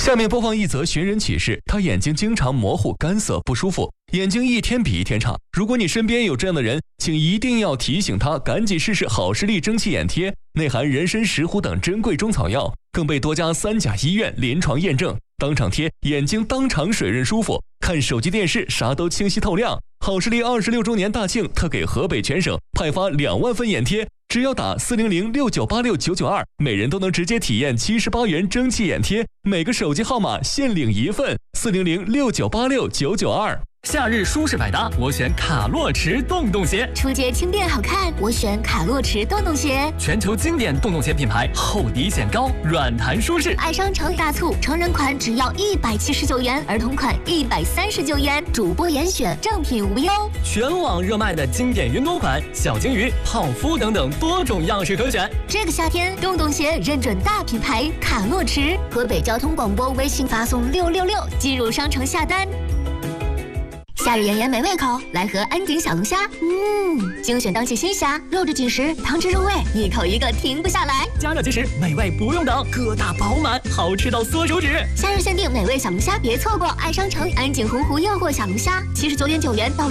下面播放一则寻人启事，他眼睛经常模糊、干涩、不舒服，眼睛一天比一天差。如果你身边有这样的人，请一定要提醒他赶紧试试好视力蒸汽眼贴，内含人参、石斛等珍贵中草药，更被多家3甲医院临床验证。当场贴，眼睛当场水润舒服，看手机电视啥都清晰透亮。好视力26周年大庆特给河北全省派发2万份眼贴，只要打40069869992，每人都能直接体验78元蒸汽眼贴，每个手机号码限领1份，40069869992。 夏日舒适百搭，我选卡洛驰洞洞鞋。 出街轻便好看，我选卡洛驰洞洞鞋。 全球经典洞洞鞋品牌，厚底显高，软弹舒适。 爱商城大促，成人款只要179元，儿童款139元，主播严选，正品无忧。 全网热卖的经典云朵款、小金鱼、泡芙等等多种样式可选。 这个夏天，洞洞鞋认准大品牌卡洛驰。河北交通广播微信发送666进入商城下单。夏日炎炎没胃口，来盒安井小龙虾。精选当季新虾，肉质紧实，汤汁入味，一口一个停不下来。 加热即食，美味不用等，疙瘩饱满，好吃到缩手指。 夏日限定美味小龙虾，别错过！爱商城安井洪湖诱惑小龙虾，79.9元到